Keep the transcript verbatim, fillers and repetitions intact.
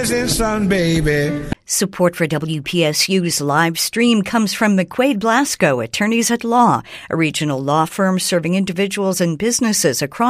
rising sun, baby. Support for W P S U's live stream comes from McQuaid Blasco, Attorneys at Law, a regional law firm serving individuals and businesses across